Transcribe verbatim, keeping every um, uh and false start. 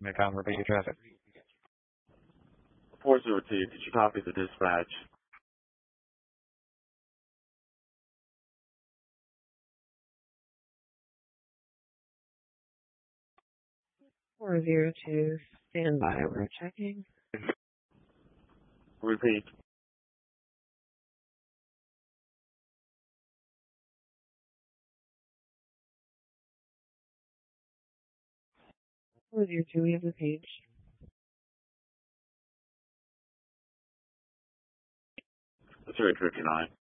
Midtown, repeat your traffic. four zero two, could you copy the dispatch? four zero two, stand by, we're checking. Repeat. four zero two, we have the page. That's very fifty-nine.